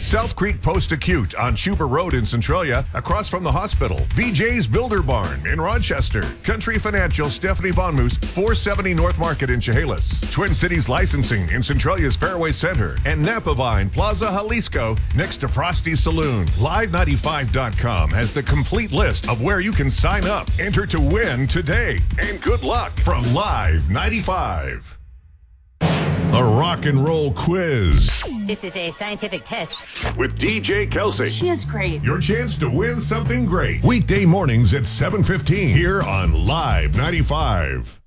South Creek Post-Acute on Schuber Road in Centralia, across from the hospital. VJ's Builder Barn in Rochester. Country Financial Stephanie Von Moose, 470 North Market in Chehalis. Twin Cities Licensing in Centralia's Fairway Center. And Napa Vine Plaza Jalisco next to Frosty's Saloon. Live95.com has the complete list of where you can sign up. Enter to win today. And good luck from Live 95. The Rock and Roll Quiz. This is a scientific test. With DJ Kelsey. She is great. Your chance to win something great. Weekday mornings at 7:15 here on Live 95.